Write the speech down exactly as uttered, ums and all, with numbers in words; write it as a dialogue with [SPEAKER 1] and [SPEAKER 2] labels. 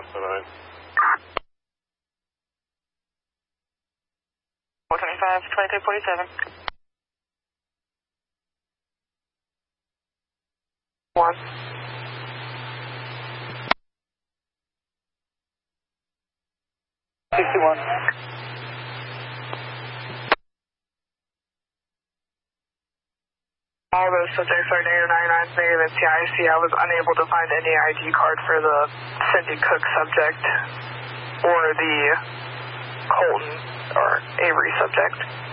[SPEAKER 1] Alpha nine.
[SPEAKER 2] four twenty-five, twenty-three forty-seven. One.
[SPEAKER 3] sixty-one.
[SPEAKER 2] All those subjects are negative ninety-nine, negative N C I C. I was unable to find any I D card for the Cindy Cook subject or the Colton or Avery subject.